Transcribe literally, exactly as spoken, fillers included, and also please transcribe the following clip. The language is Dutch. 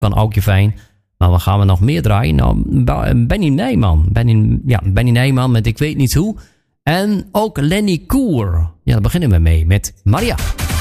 van Aukje Fijn. Maar wat gaan we nog meer draaien? Nou, Benny Nijman. Benny, ja, Benny Nijman met Ik weet niet hoe. En ook Lenny Koer. Ja, daar beginnen we mee met Maria.